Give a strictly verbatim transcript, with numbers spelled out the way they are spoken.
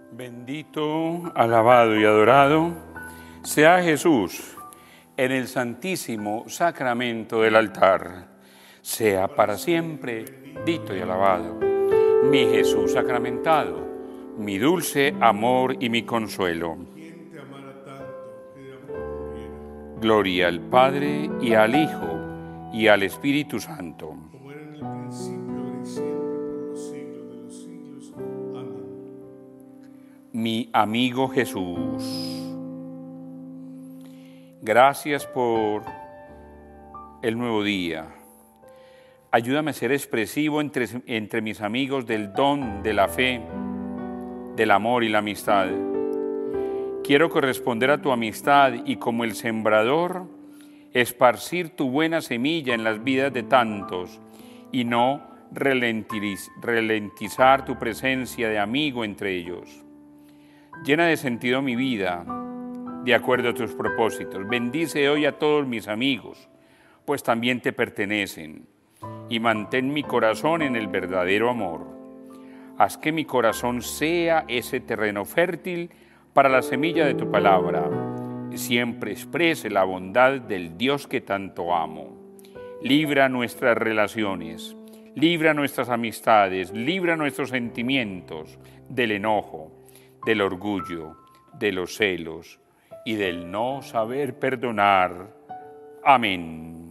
Bendito, alabado y adorado sea Jesús en el santísimo sacramento del altar. Sea para siempre bendito y alabado. Mi Jesús sacramentado, mi dulce amor y mi consuelo. Gloria al Padre y al Hijo y al Espíritu Santo. Como era en el principio, ahora y siempre, por los siglos de los siglos. Amén. Mi amigo Jesús, gracias por el nuevo día. Ayúdame a ser expresivo entre, entre mis amigos del don de la fe, del amor y la amistad. Quiero corresponder a tu amistad y como el sembrador, esparcir tu buena semilla en las vidas de tantos y no ralentiz, ralentizar tu presencia de amigo entre ellos. Llena de sentido mi vida, de acuerdo a tus propósitos. Bendice hoy a todos mis amigos, pues también te pertenecen, y mantén mi corazón en el verdadero amor. Haz que mi corazón sea ese terreno fértil para la semilla de tu palabra, y siempre exprese la bondad del Dios que tanto amo. Libra nuestras relaciones, libra nuestras amistades, libra nuestros sentimientos del enojo, del orgullo, de los celos y del no saber perdonar. Amén.